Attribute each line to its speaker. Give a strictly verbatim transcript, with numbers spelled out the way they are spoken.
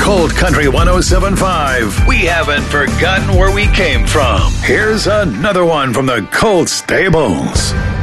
Speaker 1: Cold Country one oh seven point five. We haven't forgotten where we came from. Here's another one from the Colt Stables.